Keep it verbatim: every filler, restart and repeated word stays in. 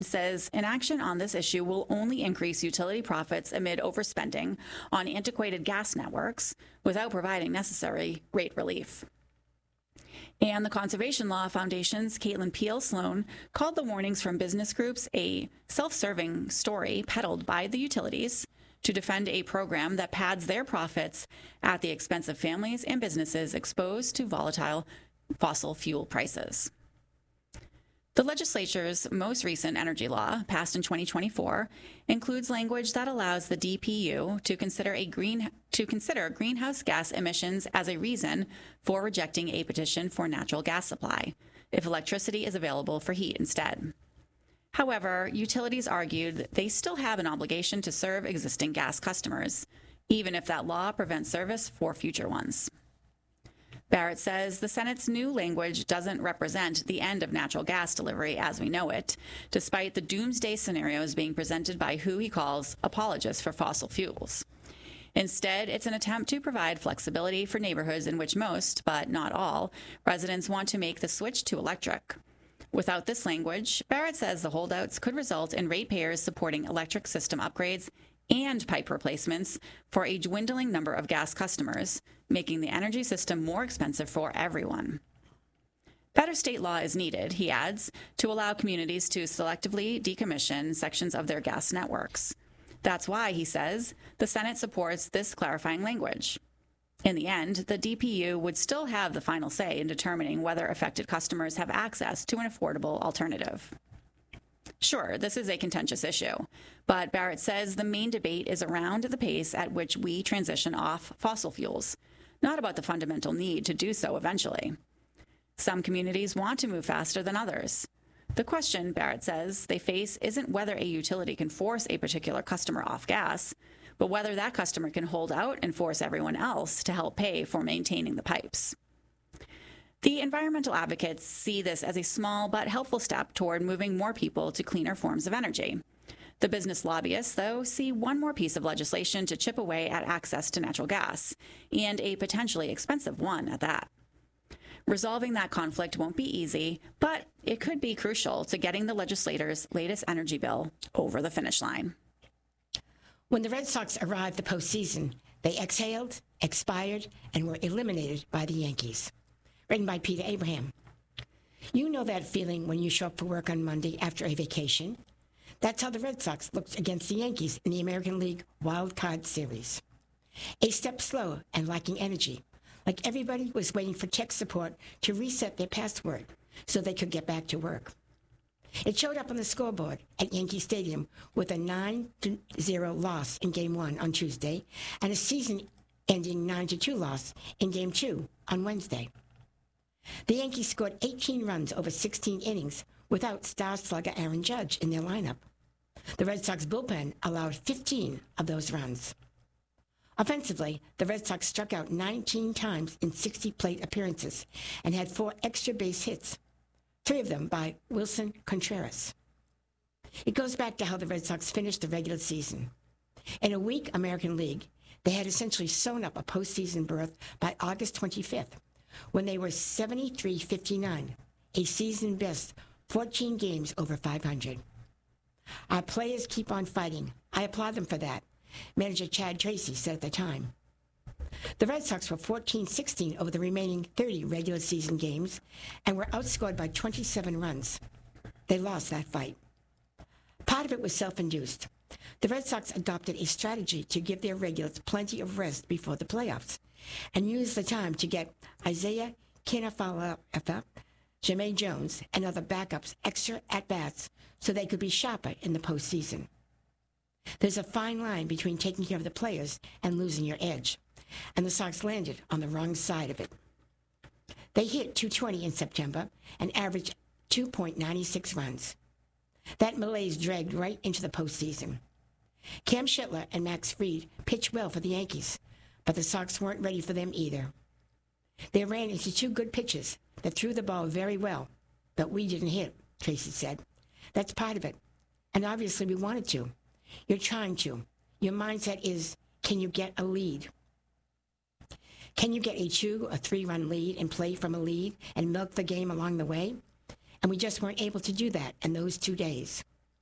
says inaction on this issue will only increase utility profits amid overspending on antiquated gas networks without providing necessary rate relief. And the Conservation Law Foundation's Caitlin Peel Sloan called the warnings from business groups a self-serving story peddled by the utilities to defend a program that pads their profits at the expense of families and businesses exposed to volatile fossil fuel prices. The legislature's most recent energy law, passed in twenty twenty-four, includes language that allows the D P U to consider a green to consider greenhouse gas emissions as a reason for rejecting a petition for natural gas supply, if electricity is available for heat instead. However, utilities argued they still have an obligation to serve existing gas customers, even if that law prevents service for future ones. Barrett says the Senate's new language doesn't represent the end of natural gas delivery as we know it, despite the doomsday scenarios being presented by who he calls apologists for fossil fuels. Instead, it's an attempt to provide flexibility for neighborhoods in which most, but not all, residents want to make the switch to electric. Without this language, Barrett says the holdouts could result in ratepayers supporting electric system upgrades and pipe replacements for a dwindling number of gas customers, making the energy system more expensive for everyone. Better state law is needed, he adds, to allow communities to selectively decommission sections of their gas networks. That's why, he says, the Senate supports this clarifying language. In the end, the D P U would still have the final say in determining whether affected customers have access to an affordable alternative. Sure, this is a contentious issue, but Barrett says the main debate is around the pace at which we transition off fossil fuels, not about the fundamental need to do so eventually. Some communities want to move faster than others. The question, Barrett says, they face isn't whether a utility can force a particular customer off gas, but whether that customer can hold out and force everyone else to help pay for maintaining the pipes. The environmental advocates see this as a small but helpful step toward moving more people to cleaner forms of energy. The business lobbyists, though, see one more piece of legislation to chip away at access to natural gas, and a potentially expensive one at that. Resolving that conflict won't be easy, but it could be crucial to getting the legislators' latest energy bill over the finish line. When the Red Sox arrived the postseason, they exhaled, expired, and were eliminated by the Yankees. Written by Peter Abraham. You know that feeling when you show up for work on Monday after a vacation? That's how the Red Sox looked against the Yankees in the American League Wild Card Series. A step slow and lacking energy, like everybody was waiting for tech support to reset their password so they could get back to work. It showed up on the scoreboard at Yankee Stadium with a nine to zero loss in Game one on Tuesday and a season-ending nine to two loss in Game two on Wednesday. The Yankees scored eighteen runs over sixteen innings without star slugger Aaron Judge in their lineup. The Red Sox bullpen allowed fifteen of those runs. Offensively, the Red Sox struck out nineteen times in sixty plate appearances and had four extra base hits, three of them by Wilson Contreras. It goes back to how the Red Sox finished the regular season. In a weak American League, they had essentially sewn up a postseason berth by August twenty-fifth, when they were seventy-three fifty-nine, a season best fourteen games over five hundred. Our players keep on fighting. I applaud them for that, manager Chad Tracy said at the time. The Red Sox were fourteen sixteen over the remaining thirty regular season games and were outscored by twenty-seven runs. They lost that fight. Part of it was self-induced. The Red Sox adopted a strategy to give their regulars plenty of rest before the playoffs and used the time to get Isaiah Kiner-Falefa, Jermaine Jones, and other backups extra at-bats so they could be sharper in the postseason. There's a fine line between taking care of the players and losing your edge, and the Sox landed on the wrong side of it. They hit two twenty in September and averaged two point nine six runs. That malaise dragged right into the postseason. Cam Schittler and Max Fried pitched well for the Yankees, but the Sox weren't ready for them either. They ran into two good pitches that threw the ball very well, but we didn't hit, Tracy said. That's part of it, and obviously we wanted to. You're trying to. Your mindset is, can you get a lead? Can you get a two or three-run lead and play from a lead and milk the game along the way? And we just weren't able to do that in those two days.